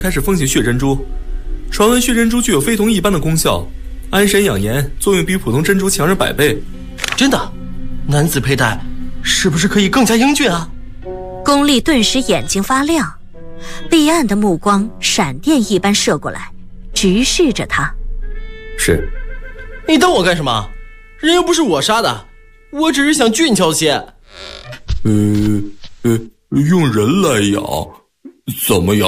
开始风行血珍珠。传闻血珍珠具有非同一般的功效，安神养颜，作用比普通珍珠强上100倍。 真的？男子佩戴是不是可以更加英俊啊？ 巩俐顿时眼睛发亮，彼岸的目光闪电一般射过来，直视着他。 是。 你瞪我干什么？人又不是我杀的，我只是想俊俏些。 用人来养，怎么养？